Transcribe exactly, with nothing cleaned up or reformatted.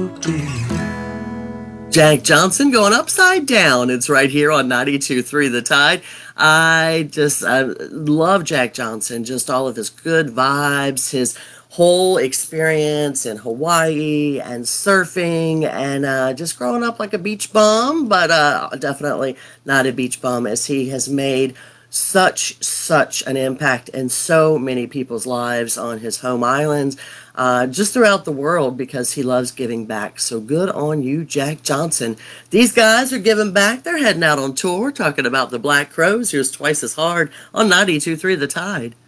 Jack Johnson going upside down. It's right here on ninety-two point three The Tide. I just I love Jack Johnson, just all of his good vibes, his whole experience in Hawaii and surfing and uh, just growing up like a beach bum, but uh, definitely not a beach bum as he has made such, such an impact in so many people's lives on his home islands, uh, just throughout the world because he loves giving back. So good on you, Jack Johnson. These guys are giving back. They're heading out on tour talking about the Black Crowes. Here's Twice as Hard on ninety-two point three The Tide.